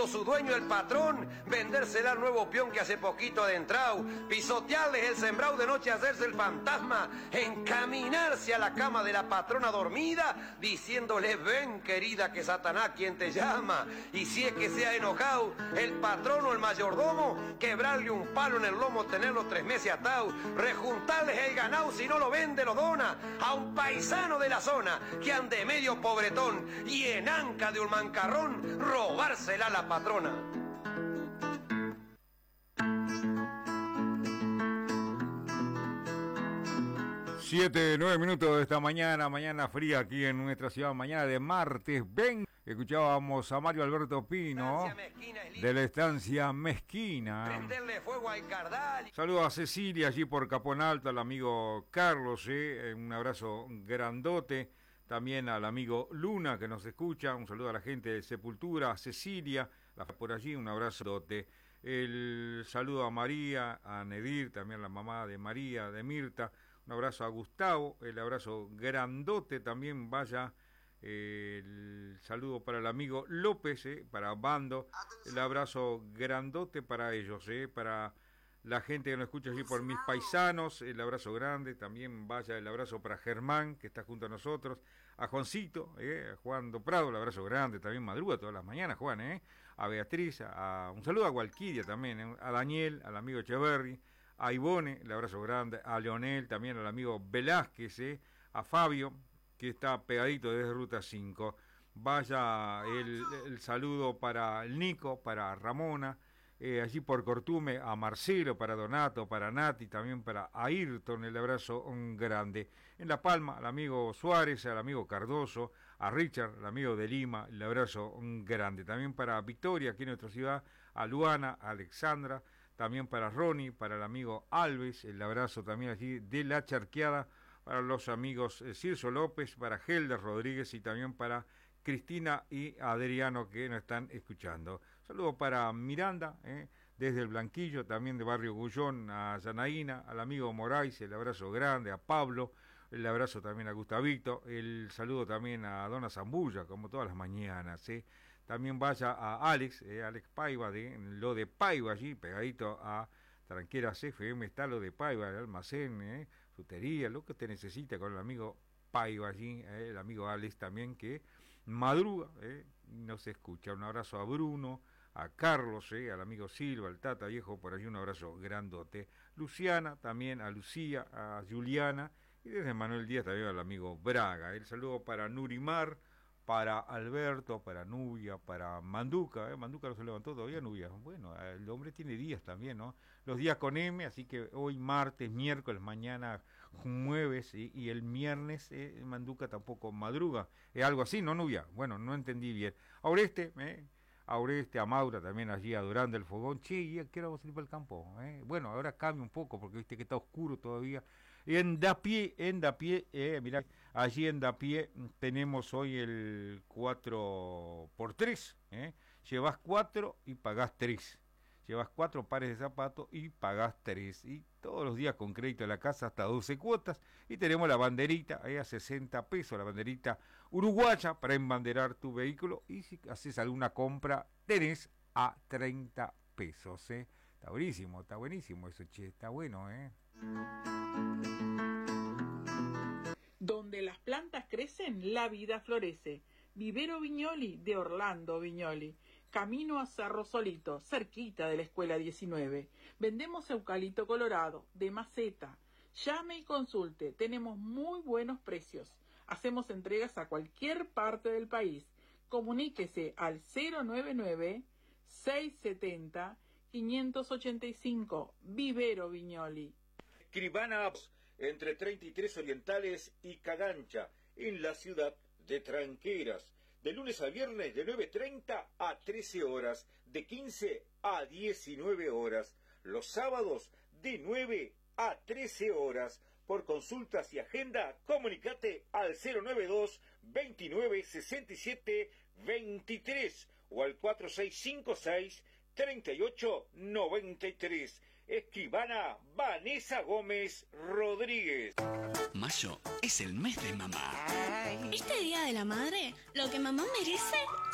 su dueño el patrón, vendérsela al nuevo peón que hace poquito adentrado, pisotearles el sembrado de noche, hacerse el fantasma, encaminarse a la cama de la patrona dormida, diciéndole, ven querida que Satanás quien te llama, y si es que se ha enojado el patrón o el mayordomo, quebrarle un palo en el lomo, tenerlo 3 meses atado, rejuntarles el ganado, si no lo vende lo dona, a un paisano de la zona que ande medio pobretón y en anca de un mancarrón, robársela a la patrona. Siete, 9 minutos de esta mañana fría aquí en nuestra ciudad, mañana de martes. Ven, escuchábamos a Mario Alberto Pino de la Estancia Mezquina. Prenderle fuego al cardal. Saludos a Cecilia allí por Capón Alto, al amigo Carlos, un abrazo grandote. También al amigo Luna que nos escucha, un saludo a la gente de Sepultura, a Cecilia, por allí, un abrazo. El saludo a María, a Nedir, también a la mamá de María, de Mirta, un abrazo a Gustavo, el abrazo grandote también vaya, el saludo para el amigo López, para Bando, el abrazo grandote para ellos, para la gente que nos escucha allí por mis paisanos, el abrazo grande, también vaya el abrazo para Germán, que está junto a nosotros, a Juancito, a Juan Do Prado, el abrazo grande, también madruga todas las mañanas, Juan, a Beatriz, un saludo a Gualquiria también, a Daniel, al amigo Echeverri, a Ivone, el abrazo grande, a Leonel, también al amigo Velázquez, a Fabio, que está pegadito desde Ruta 5, vaya el saludo para el Nico, para Ramona, allí por Cortume, a Marcelo, para Donato, para Nati, también para Ayrton, el abrazo grande. En La Palma, al amigo Suárez, al amigo Cardoso, a Richard, el amigo de Lima, el abrazo grande. También para Victoria, aquí en nuestra ciudad, a Luana, a Alexandra, también para Ronnie, para el amigo Alves, el abrazo también allí de La Charqueada, para los amigos Cirso López, para Helder Rodríguez y también para Cristina y Adriano que nos están escuchando. Saludos para Miranda, desde el Blanquillo, también de Barrio Gullón, a Yanaína, al amigo Moraes, el abrazo grande, a Pablo, el abrazo también a Gustavito, el saludo también a Dona Zambulla, como todas las mañanas. También vaya a Alex, Alex Paiva, de lo de Paiva allí, pegadito a Tranqueras FM, está lo de Paiva, el almacén, frutería, lo que usted necesita con el amigo Paiva allí, el amigo Alex también que madruga, nos escucha. Un abrazo a Bruno, a Carlos, al amigo Silva, al Tata Viejo, por allí un abrazo grandote. Luciana, también a Lucía, a Juliana, y desde Manuel Díaz también al amigo Braga. El saludo para Nurimar, para Alberto, para Nubia, para Manduca, Manduca no se levantó todavía, Nubia. Bueno, el hombre tiene días también, ¿no? Los días con M, así que hoy martes, miércoles, mañana jueves y el viernes Manduca tampoco madruga. Es algo así, ¿no, Nubia? Bueno, no entendí bien. A Oreste, a Maura también allí adorando el fogón. Che, ¿y a qué hora vamos a salir para el campo? Bueno, ahora cambia un poco porque viste que está oscuro todavía. En Dapié, mirá, allí en Dapié tenemos hoy el 4x3, llevas 4 y pagás 3, llevas 4 pares de zapatos y pagás 3, y todos los días con crédito de la casa hasta 12 cuotas, y tenemos la banderita, a 60 pesos, la banderita uruguaya para embanderar tu vehículo, y si haces alguna compra tenés a 30 pesos, Está buenísimo eso, che, está bueno, Donde las plantas crecen, la vida florece. Vivero Viñoli de Orlando Viñoli. Camino a Cerro Solito, cerquita de la Escuela 19. Vendemos eucalipto colorado, de maceta. Llame y consulte, tenemos muy buenos precios. Hacemos entregas a cualquier parte del país. Comuníquese al 099-670-585. Vivero Viñoli. Escribana entre 33 Orientales y Cagancha, en la ciudad de Tranqueras, de lunes a viernes de 9:30 a 13 horas, de 15 a 19 horas, los sábados de 9 a 13 horas. Por consultas y agenda, comunicate al 092 29 67 23 o al 4656 3893. Escribana Vanessa Gómez Rodríguez. Mayo es el mes de mamá. Este día de la madre, lo que mamá merece